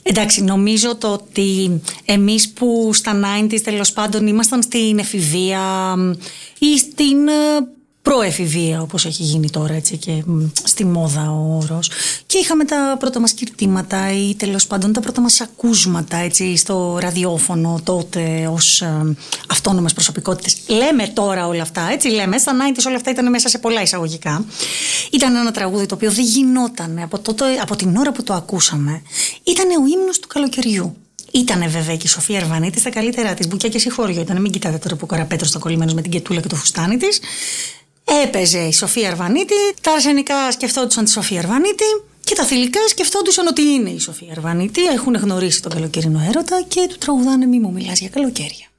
Εντάξει, νομίζω το ότι εμείς που στα 90's τέλος πάντων ήμασταν στην εφηβεία ή στην προεφηβεία, όπως έχει γίνει τώρα, έτσι, και στη μόδα ο όρος, και είχαμε τα πρώτα μας κηρτήματα ή τέλος πάντων τα πρώτα μας ακούσματα, έτσι, στο ραδιόφωνο τότε ως αυτόνομες προσωπικότητες. Λέμε τώρα όλα αυτά, έτσι, λέμε, στα 90's όλα αυτά ήταν μέσα σε πολλά εισαγωγικά. Ήταν ένα τραγούδι το οποίο δεν γινόταν από την ώρα που το ακούσαμε. Ήτανε ο ύμνος του καλοκαιριού. Ήτανε βέβαια και η Σοφία Αρβανίτη στα καλύτερά της. Μπουκιά και συγχώριο ήταν. Μην κοιτάτε τώρα που ο Καραπέτρος ήταν κολλημένος με την κετούλα και το φουστάνι της. Έπαιζε η Σοφία Αρβανίτη. Τα αρσενικά σκεφτόντουσαν τη Σοφία Αρβανίτη. Και τα θηλυκά σκεφτόντουσαν ότι είναι η Σοφία Αρβανίτη. Έχουν γνωρίσει τον καλοκαιρινό έρωτα και του τραγουδάνε «Μη μου μιλάς για καλοκαίρια».